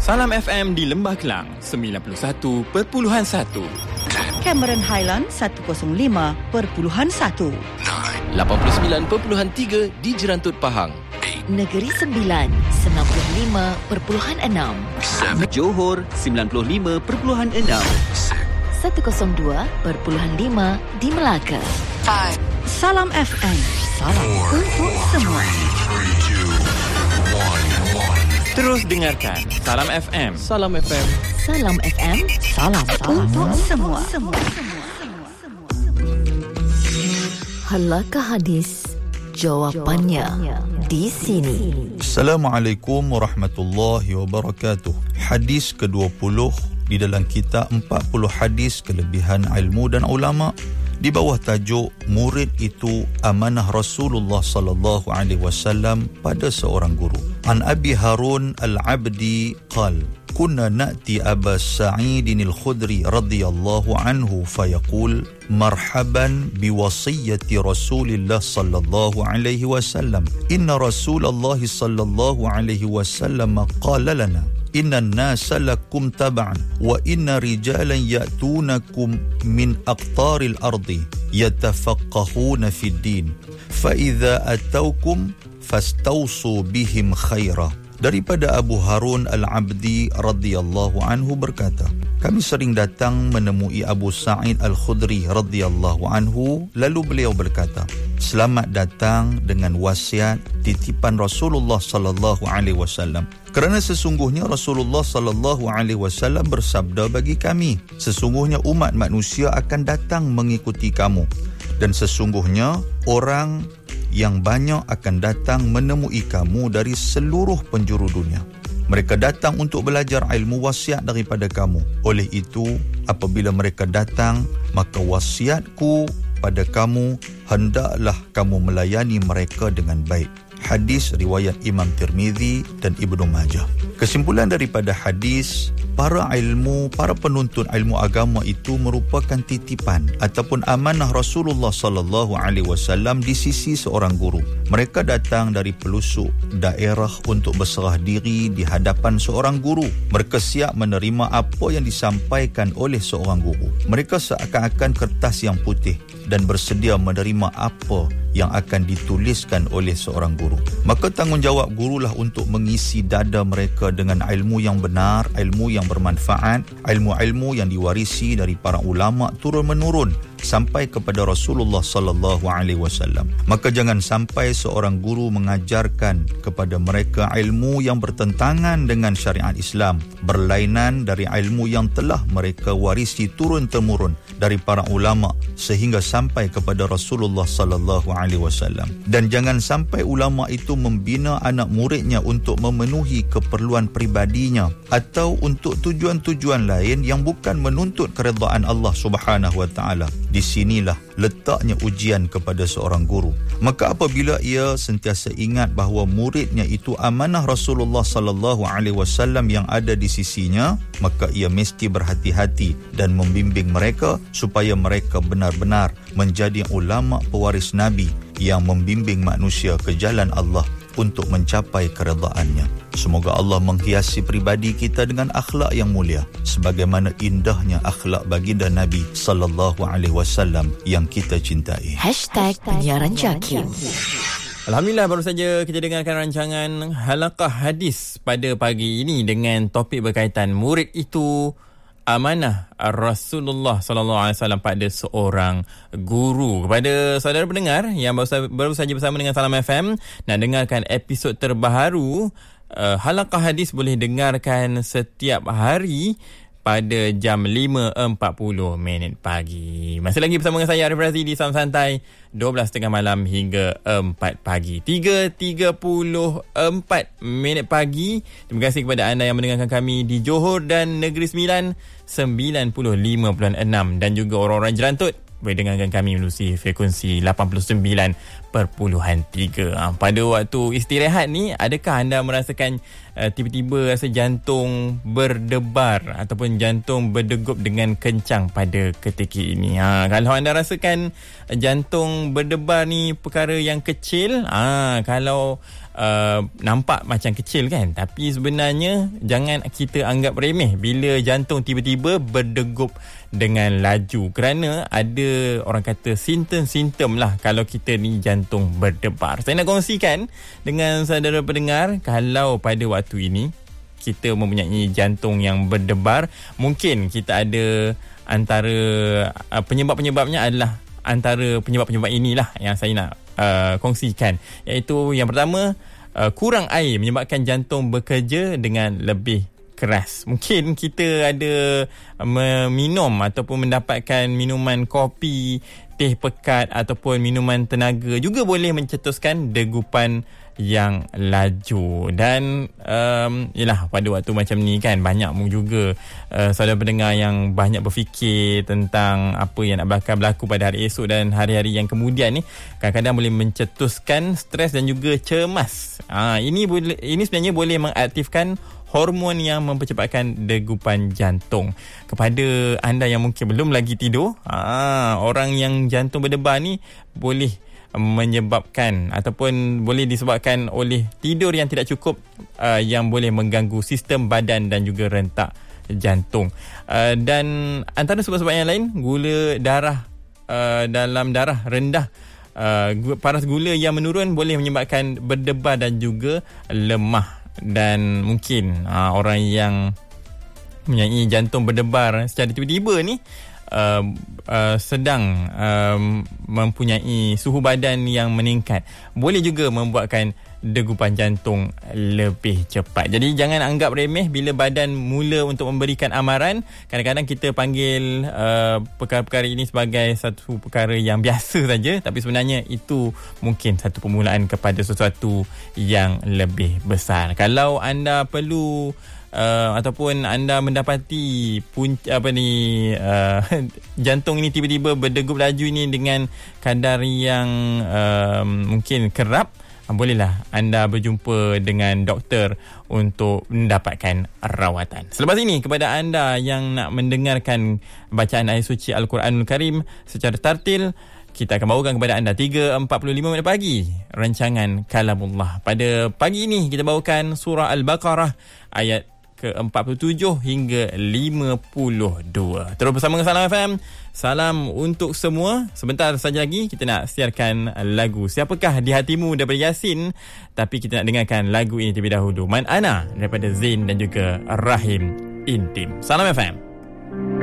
Salam FM di Lembah Kelang 91.1. Cameron Highland 105.1. 89.3 di Jerantut Pahang. Negeri Sembilan 95.6. Johor 95.6. 102.5 di Melaka. Salam FM. Salam untuk semua. Terus dengarkan Salam FM. Salam FM. Salam FM. Salam untuk semua. Halakah hadis? Jawapannya di sini. Assalamualaikum warahmatullahi wabarakatuh. Hadis ke-20 di dalam kitab 40 hadis kelebihan ilmu dan ulama di bawah tajuk murid itu amanah Rasulullah sallallahu alaihi wasallam pada seorang guru. An Abi Harun Al-Abdi qala kunna na'ti Aba Sa'id Al-Khudri radhiyallahu anhu fayaqul marhaban biwasiyyati Rasulillah sallallahu alaihi wasallam inna Rasulullah sallallahu alaihi wasallam qala lana inna an-nasa lakum tab'an wa inna rijalan ya'tunakum min aqtaril ardi yatafaqqahuna fid din fa idza atawkum fastawsu bihim khaira. Daripada Abu Harun Al-Abdi radhiyallahu anhu berkata, kami sering datang menemui Abu Sa'id Al-Khudri radhiyallahu anhu, lalu beliau berkata, selamat datang dengan wasiat titipan Rasulullah sallallahu alaihi wasallam. Kerana sesungguhnya Rasulullah sallallahu alaihi wasallam bersabda bagi kami, sesungguhnya umat manusia akan datang mengikuti kamu dan sesungguhnya orang yang banyak akan datang menemui kamu dari seluruh penjuru dunia. Mereka datang untuk belajar ilmu wasiat daripada kamu. Oleh itu, apabila mereka datang, maka wasiatku pada kamu, hendaklah kamu melayani mereka dengan baik. Hadis riwayat Imam Tirmizi dan Ibnu Majah. Kesimpulan daripada hadis, para penuntut ilmu agama itu merupakan titipan ataupun amanah Rasulullah sallallahu alaihi wasallam di sisi seorang guru. Mereka datang dari pelosok daerah untuk berserah diri di hadapan seorang guru. Mereka siap menerima apa yang disampaikan oleh seorang guru. Mereka seakan-akan kertas yang putih dan bersedia menerima apa yang akan dituliskan oleh seorang guru. Maka tanggungjawab gurulah untuk mengisi dada mereka dengan ilmu yang benar, ilmu yang bermanfaat, ilmu-ilmu yang diwarisi dari para ulama turun-menurun sampai kepada Rasulullah sallallahu alaihi wasallam. Maka jangan sampai seorang guru mengajarkan kepada mereka ilmu yang bertentangan dengan syariat Islam, berlainan dari ilmu yang telah mereka warisi turun-temurun dari para ulama sehingga sampai kepada Rasulullah sallallahu alaihi wasallam. Dan jangan sampai ulama itu membina anak muridnya untuk memenuhi keperluan pribadinya atau untuk tujuan-tujuan lain yang bukan menuntut keredaan Allah Subhanahu wa taala. Di sinilah letaknya ujian kepada seorang guru. Maka apabila ia sentiasa ingat bahawa muridnya itu amanah Rasulullah sallallahu alaihi wasallam yang ada di sisinya, maka ia mesti berhati-hati dan membimbing mereka supaya mereka benar-benar menjadi ulama pewaris Nabi yang membimbing manusia ke jalan Allah untuk mencapai keredaannya. Semoga Allah menghiasi pribadi kita dengan akhlak yang mulia sebagaimana indahnya akhlak baginda Nabi sallallahu alaihi wasallam yang kita cintai. #penyiaran Jakim. Alhamdulillah, baru saja kita dengarkan rancangan Halaqah Hadis pada pagi ini dengan topik berkaitan murid itu amanah Rasulullah sallallahu alaihi wasallam pada seorang guru. Kepada saudara pendengar yang baru saja bersama dengan Salam FM nak dengarkan episod terbaru, Halaqah Hadis boleh dengarkan setiap hari pada jam 5.40 pagi. Masih lagi bersama dengan saya Arif Razi di Salam Santai 12.30 malam hingga 4 pagi. 3.34 pagi. Terima kasih kepada anda yang mendengarkan kami di Johor dan Negeri Sembilan 95.6 dan juga orang-orang Jerantut boleh dengarkan kami melalui frekuensi 89.3. Pada waktu istirahat ni, adakah anda merasakan tiba-tiba rasa jantung berdebar ataupun jantung berdegup dengan kencang pada ketika ini. Kalau anda rasakan jantung berdebar ni perkara yang kecil, kalau nampak macam kecil kan, tapi sebenarnya jangan kita anggap remeh bila jantung tiba-tiba berdegup dengan laju, kerana ada orang kata simptom-simptom lah kalau kita ni jantung berdebar. Saya nak kongsikan dengan saudara pendengar, kalau pada waktu ini kita mempunyai jantung yang berdebar, mungkin kita ada antara penyebab-penyebabnya adalah antara penyebab-penyebab inilah yang saya nak kongsikan, iaitu yang pertama, kurang air menyebabkan jantung bekerja dengan lebih keras. Mungkin kita ada meminum ataupun mendapatkan minuman kopi, teh pekat ataupun minuman tenaga juga boleh mencetuskan degupan yang laju. Dan yelah, pada waktu macam ni kan, banyak juga saudara pendengar yang banyak berfikir tentang apa yang nak berlaku pada hari esok dan hari-hari yang kemudian ni, kadang-kadang boleh mencetuskan stres dan juga cemas. Ini sebenarnya boleh mengaktifkan hormon yang mempercepatkan degupan jantung. Kepada anda yang mungkin belum lagi tidur, orang yang jantung berdebar ni boleh menyebabkan ataupun boleh disebabkan oleh tidur yang tidak cukup, yang boleh mengganggu sistem badan dan juga rentak jantung. Dan antara sebab-sebab yang lain, gula darah dalam darah rendah, paras gula yang menurun boleh menyebabkan berdebar dan juga lemah. Dan mungkin orang yang mempunyai jantung berdebar secara tiba-tiba ni sedang mempunyai suhu badan yang meningkat, boleh juga membuatkan degupan jantung lebih cepat. Jadi jangan anggap remeh bila badan mula untuk memberikan amaran. Kadang-kadang kita panggil perkara-perkara ini sebagai satu perkara yang biasa saja, tapi sebenarnya itu mungkin satu permulaan kepada sesuatu yang lebih besar. Kalau anda perlu ataupun anda mendapati jantung ini tiba-tiba berdegup laju ini dengan kadar yang mungkin kerap, bolehlah anda berjumpa dengan doktor untuk mendapatkan rawatan. Selepas ini, kepada anda yang nak mendengarkan bacaan ayat suci Al-Quranul Karim secara tartil, kita akan bawakan kepada anda 3.45 minit pagi rancangan Kalamullah. Pada pagi ini kita bawakan surah Al-Baqarah ayat ke-47 hingga 52. Terus bersama dengan Salam FM. Salam untuk semua. Sebentar saja lagi kita nak siarkan lagu Siapakah di Hatimu daripada Yasin, tapi kita nak dengarkan lagu ini terlebih dahulu. Man Ana daripada Zain dan juga Rahim Intim. Salam FM.